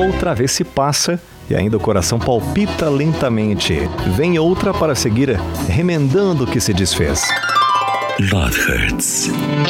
Outra vez se passa e ainda o coração palpita lentamente. Vem outra para seguir remendando o que se desfez. Love Hurts.